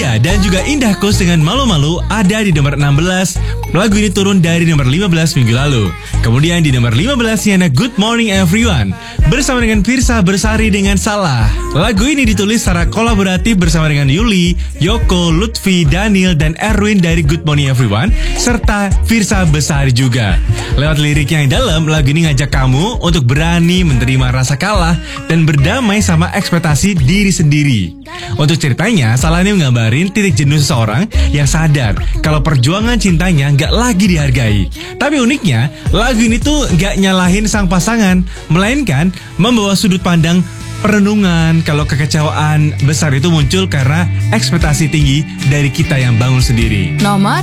Ria dan juga Indah Coast dengan Malu-Malu ada di nomor 16. Lagu ini turun dari nomor 15 minggu lalu. Kemudian di nomor 15 ada Good Morning Everyone bersama dengan Firsa Bersari dengan Salah. Lagu ini ditulis secara kolaboratif bersama dengan Yuli, Yoko, Lutfi, Daniel, dan Erwin dari Good Morning Everyone serta Firsa Bersari juga. Lewat liriknya yang dalam, lagu ini ngajak kamu untuk berani menerima rasa kalah dan berdamai sama ekspektasi diri sendiri. Untuk ceritanya, Salah ini menggambarin titik jenuh seseorang yang sadar kalau perjuangan cintanya nggak lagi dihargai. Tapi uniknya, lagu ini tuh nggak nyalahin sang pasangan, melainkan membawa sudut pandang perenungan kalau kekecewaan besar itu muncul karena ekspektasi tinggi dari kita yang bangun sendiri. Nomor